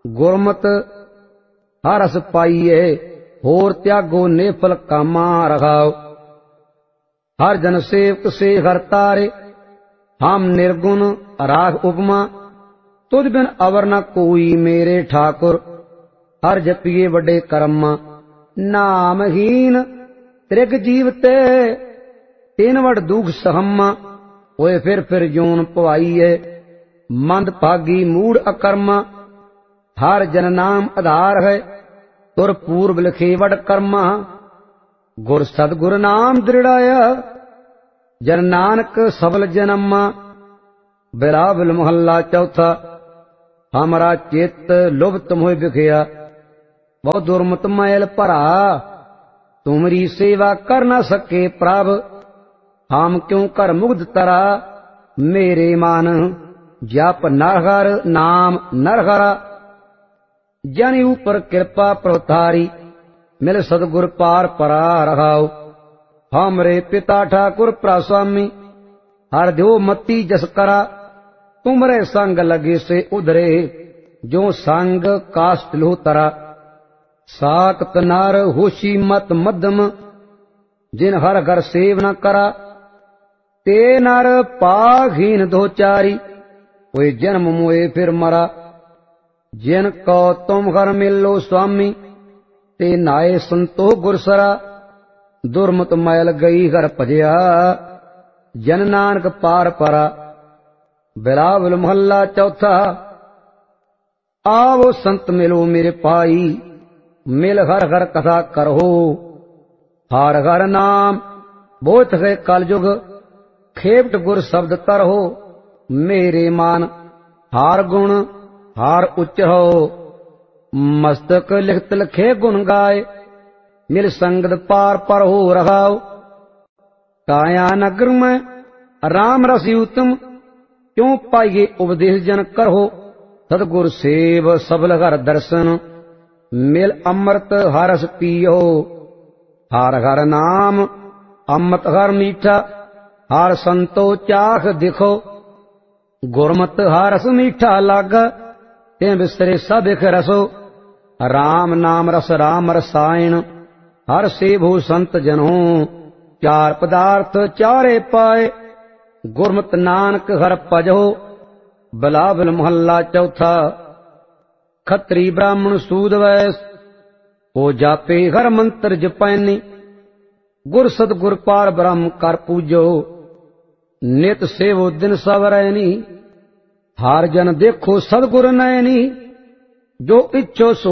गुरमत हरस पाइए, होर त्यागो नेफल कामा रखाओ। हर जन सेवक से हर तारे, हम निर्गुण राग उपमा। तुझ बिन अवर न कोई मेरे ठाकुर, हर जपिए वड्डे कर्मा। नामहीन त्रिग जीवते, तीन वड दुख सहमा। होए फिर जोन पवाइए, मंद भागी मूड अकर्मा। हर जन नाम आधार है, तुर पूर्व लिखे वड कर्मा। गुर सतगुर नाम दृढ़ाया, जन नानक सबल जन्मा। बिलावल महला चौथा। हमारा चित्त लुभत मोह बिखया, बहु दुर्मत मैल भरा। तुमरी सेवा कर न सके प्रभ, हम क्यों कर मुग्ध तरा। मेरे मन जप नरहर नाम नरहरा, जन ऊपर कृपा प्रतारी। मिल सतगुर पार परा रहाओ। हमरे पिता ठाकुर प्रास्वामी, हर दो मती जस करा। तुमरे संग लगे से उधरे, जो संग काष्ट लो तरा। साकत नार होशी मत मध्यम, जिन हर घर सेव न करा। ते नर पाघीन दो चारी, कोई जन्म मोए फिर मरा। जिन को तुम घर मिलो स्वामी, ते नाए संतो गुरसरा। दुर्मत मैल गई घर भजया, जन नानक पार परा। बिलावल महला चौथा। आवो संत मिलो मेरे पाई, मिल हर हर कथा करहो। हर हर नाम बोथ है कलयुग, खेपट गुर शब्द तरहो। मेरे मान हार गुण हार उच्चरो, मस्तक लिखत लखे गुण गाय। मिल संगत पार पर हो रहाओ। काया नगर में राम रसी उत्तम, क्यों पाइये उपदेश जन करहो। सतगुर सेव सबल हर दर्शन, मिल अमृत हरस पियो। हर हर नाम अमृत हर मीठा, हर संतो चाख दिखो। गुरमत हरस मीठा लागा, ते बिसरे सबिख रसो। राम नाम रस राम रसायन, हर सेवो संत जनो। चार पदार्थ चारे पाए, गुरमत नानक हर भजो। बिलावल महला चौथा। खत्री ब्राह्मण सूद वैस, हो जापे हर मंत्र जपैनी। गुर सतगुर पार ब्रह्म कर पूजो, नित सेवो दिन सवरैनी। हर जन देखो सतगुर नैनी, जो इच्छो सो